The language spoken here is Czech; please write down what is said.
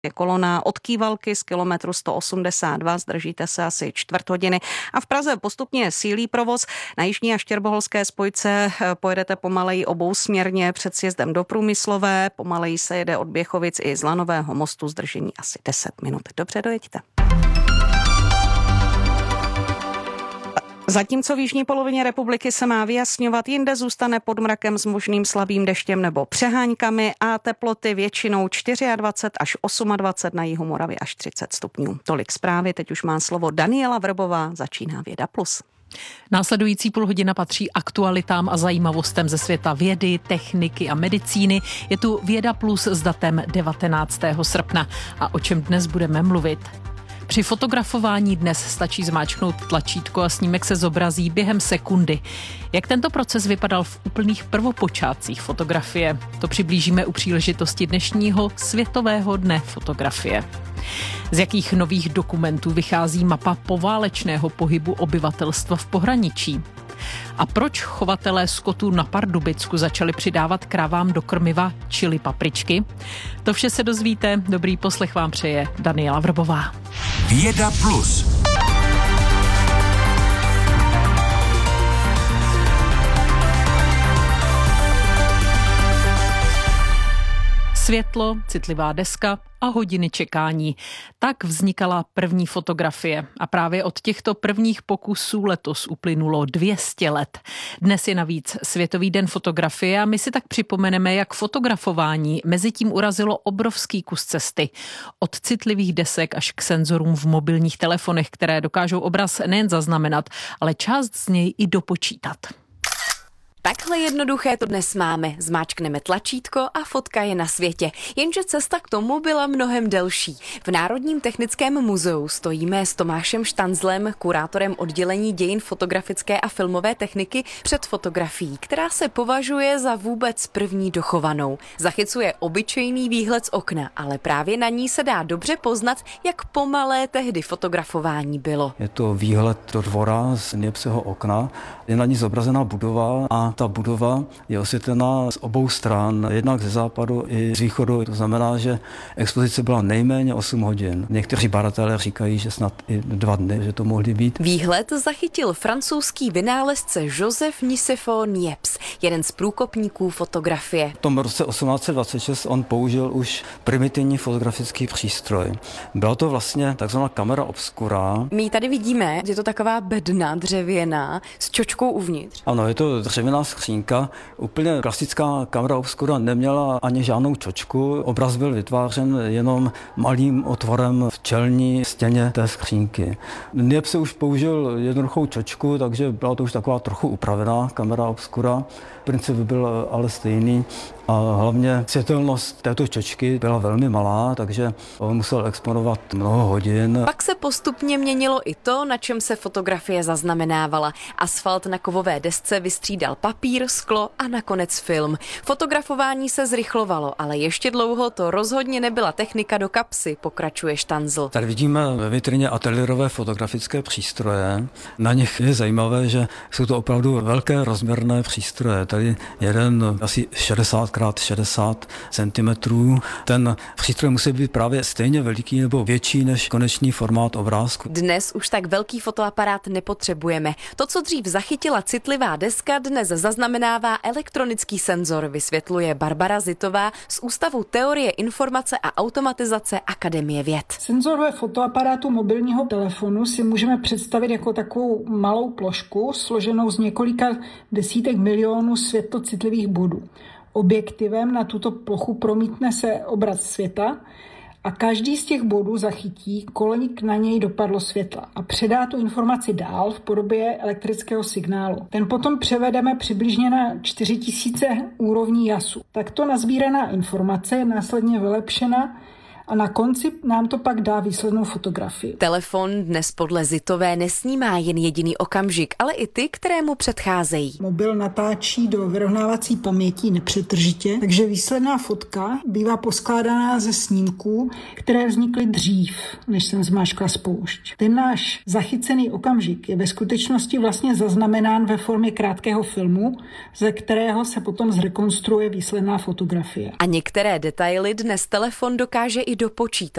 Je kolona od Kývalky z kilometru 182, zdržíte se asi čtvrt hodiny a v Praze postupně sílí provoz. Na jižní a štěrboholské spojce pojedete pomaleji obousměrně před sjezdem do Průmyslové, pomaleji se jede od Běchovic i z Lanového mostu, zdržení asi 10 minut. Dobře, dojeďte. Zatímco v jižní polovině republiky se má vyjasňovat, jinde zůstane pod mrakem s možným slabým deštěm nebo přeháňkami a teploty většinou 24 až 28, na jihu Moravy až 30 stupňů. Tolik zprávy, teď už má slovo Daniela Vrbová, začíná Věda Plus. Následující půlhodina patří aktualitám a zajímavostem ze světa vědy, techniky a medicíny. Je tu Věda Plus s datem 19. srpna. A o čem dnes budeme mluvit? Při fotografování dnes stačí zmáčknout tlačítko a snímek se zobrazí během sekundy. Jak tento proces vypadal v úplných prvopočátcích fotografie? To přiblížíme u příležitosti dnešního Světového dne fotografie. Z jakých nových dokumentů vychází mapa poválečného pohybu obyvatelstva v pohraničí? A proč chovatelé skotů na Pardubicku začali přidávat kravám do krmiva chili papričky? To vše se dozvíte. Dobrý poslech vám přeje Daniela Vrbová. Věda Plus. Světlo, citlivá deska a hodiny čekání. Tak vznikala první fotografie a právě od těchto prvních pokusů letos uplynulo 200 let. Dnes je navíc Světový den fotografie a my si tak připomeneme, jak fotografování mezitím urazilo obrovský kus cesty. Od citlivých desek až k senzorům v mobilních telefonech, které dokážou obraz nejen zaznamenat, ale část z něj i dopočítat. Takhle jednoduché to dnes máme. Zmáčkneme tlačítko a fotka je na světě. Jenže cesta k tomu byla mnohem delší. V Národním technickém muzeu stojíme s Tomášem Štanzlem, kurátorem oddělení dějin fotografické a filmové techniky, před fotografií, která se považuje za vůbec první dochovanou. Zachycuje obyčejný výhled z okna, ale právě na ní se dá dobře poznat, jak pomalé tehdy fotografování bylo. Je to výhled do dvora z Niepceho okna. Je na ní zobrazená budova a ta budova je osvětlená z obou stran, jednak ze západu i z východu. To znamená, že expozice byla nejméně 8 hodin. Někteří badatelé říkají, že snad i 2 dny, že to mohly být. Výhled zachytil francouzský vynálezce Joseph Nicéphore Niepce, jeden z průkopníků fotografie. V tom roce 1826 on použil už primitivní fotografický přístroj. Byla to vlastně takzvaná kamera obscura. My tady vidíme, že je to taková bedna dřevěná s čočkou uvnitř. Ano, je to dřevěná skřínka. Úplně klasická kamera obscura neměla ani žádnou čočku. Obraz byl vytvářen jenom malým otvorem v čelní stěně té skřínky. Niepce už použil jednoduchou čočku, takže byla to už taková trochu upravená kamera obscura. Princip byl ale stejný a hlavně světelnost této čočky byla velmi malá, takže on musel exponovat mnoho hodin. Pak se postupně měnilo i to, na čem se fotografie zaznamenávala. Asfalt na kovové desce vystřídal papír, sklo a nakonec film. Fotografování se zrychlovalo, ale ještě dlouho to rozhodně nebyla technika do kapsy, pokračuje Štanzl. Tady vidíme ve vitrině ateliérové fotografické přístroje. Na nich je zajímavé, že jsou to opravdu velké rozměrné přístroje. Tady jeden asi 60x60 cm. Ten přístroj musí být právě stejně veliký nebo větší než konečný formát obrázku. Dnes už tak velký fotoaparát nepotřebujeme. To, co dřív zachytila citlivá deska, dnes zaznamenává elektronický senzor, vysvětluje Barbara Zitová z Ústavu teorie informace a automatizace Akademie věd. Senzor ve fotoaparátu mobilního telefonu si můžeme představit jako takovou malou plošku složenou z několika desítek milionů světlocitlivých bodů. Objektivem na tuto plochu promítne se obraz světla a každý z těch bodů zachytí, kolik na něj dopadlo světla a předá tu informaci dál v podobě elektrického signálu. Ten potom převedeme přibližně na 4000 úrovní jasu. Takto nazbíraná informace je následně vylepšena a na konci nám to pak dá výslednou fotografii. Telefon dnes podle Zitové nesnímá jen jediný okamžik, ale i ty, které mu předcházejí. Mobil natáčí do vyrovnávací paměti nepřetržitě, takže výsledná fotka bývá poskládaná ze snímků, které vznikly dřív, než jsem zmáčkla spoušť. Ten náš zachycený okamžik je ve skutečnosti vlastně zaznamenán ve formě krátkého filmu, ze kterého se potom zrekonstruuje výsledná fotografie. A některé detaily dnes telefon dokáže i dopočítat.